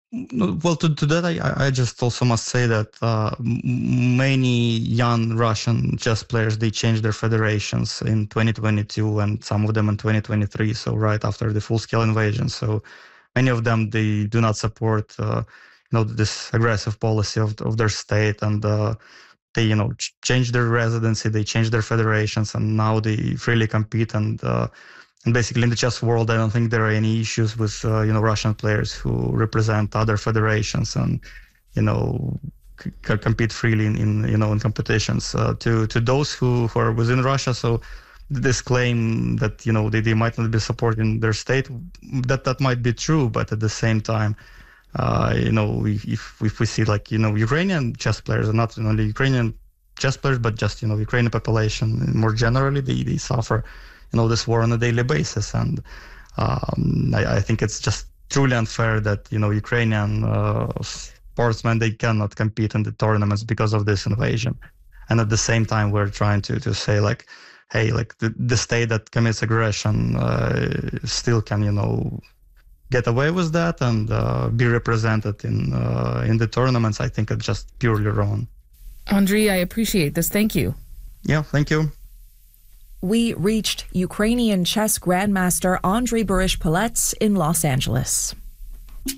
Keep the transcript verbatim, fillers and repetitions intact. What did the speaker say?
No, well, to, to that, I, I just also must say that uh, m- many young Russian chess players, they changed their federations in twenty twenty-two and some of them in twenty twenty-three, so right after the full-scale invasion. So many of them, they do not support, uh, you know, this aggressive policy of, of their state, and uh, they, you know, ch- change their residency, they change their federations, and now they freely compete. And uh, and basically, in the chess world, I don't think there are any issues with uh, you know Russian players who represent other federations and you know c- c- compete freely in, in you know in competitions. Uh, to to those who, who are within Russia, so this claim that you know they, they might not be supporting their state, that that might be true, but at the same time, uh, you know, if if we see like you know Ukrainian chess players, and not only Ukrainian chess players, but just you know Ukrainian population more generally, they, they suffer, you know, this war on a daily basis, and um, I, I think it's just truly unfair that you know Ukrainian uh, sportsmen, they cannot compete in the tournaments because of this invasion, and at the same time we're trying to to say like, hey, like the, the state that commits aggression uh, still can you know get away with that and uh, be represented in uh, in the tournaments. I think it's just purely wrong. Andriy, I appreciate this. Thank you. Yeah, thank you. We reached Ukrainian chess grandmaster Andriy Barish-Palets in Los Angeles.